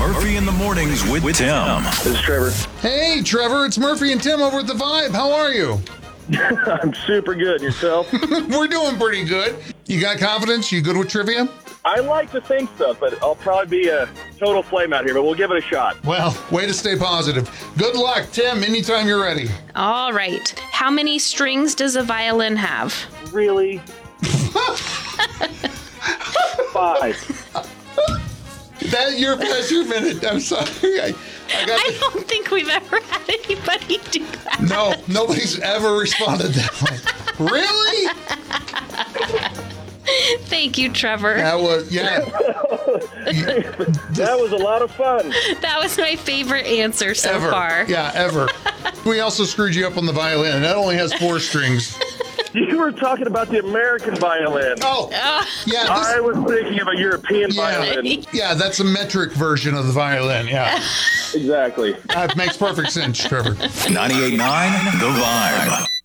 Murphy in the Mornings with Tim. This is Trevor. Hey, Trevor, it's Murphy and Tim over at The Vibe. How are you? I'm super good. Yourself? We're doing pretty good. You got confidence? You good with trivia? I like to think so, but I'll probably be a total flame out here, but we'll give it a shot. Well, way to stay positive. Good luck, Tim, anytime you're ready. All right. How many strings does a violin have? Really? 5. That's your minute. I'm sorry. I I don't think we've ever had anybody do that. No, nobody's ever responded that way. Really? Thank you, Trevor. That was, yeah. That was a lot of fun. That was my favorite answer so Ever. far. Yeah, ever. We also screwed you up on the violin, and that only has 4 strings. You were talking about the American violin. Oh, yeah. I was thinking of a European violin. Yeah, that's a metric version of the violin. Yeah, Exactly. that makes perfect sense, Trevor. 98.9 The Vibe.